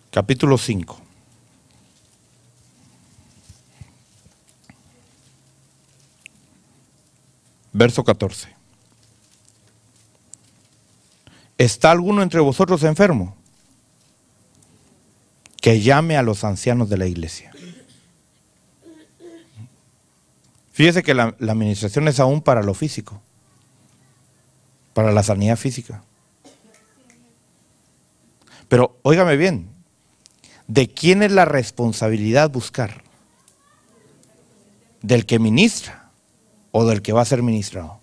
capítulo 5. Verso 14. ¿Está alguno entre vosotros enfermo? Que llame a los ancianos de la iglesia. Fíjese que la administración es aún para lo físico, para la sanidad física. Pero óigame bien, ¿de quién es la responsabilidad buscar? ¿Del que ministra o del que va a ser ministrado?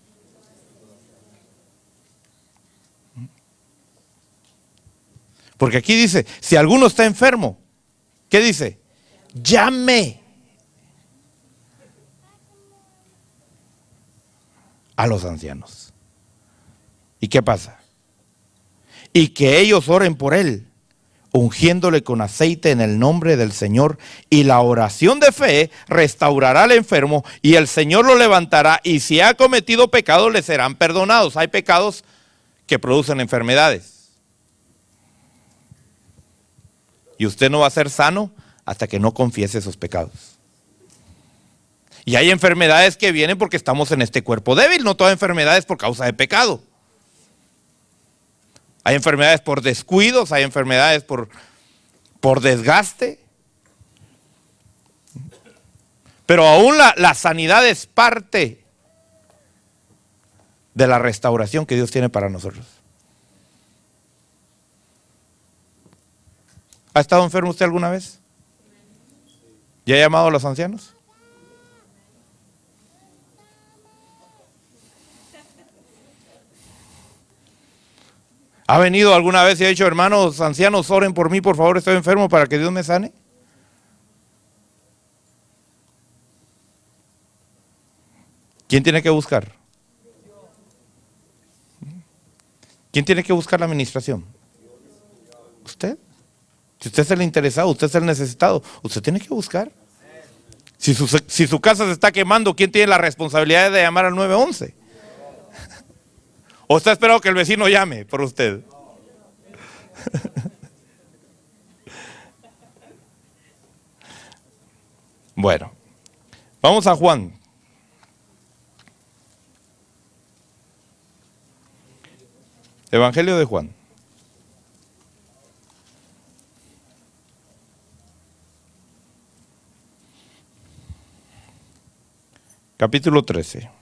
Porque aquí dice, si alguno está enfermo, ¿qué dice? Llame a los ancianos. ¿Y qué pasa? Y que ellos oren por él, ungiéndole con aceite en el nombre del Señor, y la oración de fe restaurará al enfermo y el Señor lo levantará, y si ha cometido pecados le serán perdonados. Hay pecados que producen enfermedades. Y usted no va a ser sano hasta que no confiese esos pecados. Y hay enfermedades que vienen porque estamos en este cuerpo débil. No toda enfermedad es por causa de pecado. Hay enfermedades por descuidos, hay enfermedades por desgaste. Pero aún la sanidad es parte de la restauración que Dios tiene para nosotros. ¿Ha estado enfermo usted alguna vez? ¿Ya ha llamado a los ancianos? ¿Ha venido alguna vez y ha dicho, hermanos ancianos, oren por mí, por favor, estoy enfermo para que Dios me sane? ¿Quién tiene que buscar? ¿Quién tiene que buscar la administración? ¿Usted? Si usted es el interesado, usted es el necesitado, usted tiene que buscar. Si su casa se está quemando, ¿quién tiene la responsabilidad de llamar al 911? ¿O está esperando que el vecino llame por usted? Bueno, vamos a Juan. Evangelio de Juan. Capítulo 13.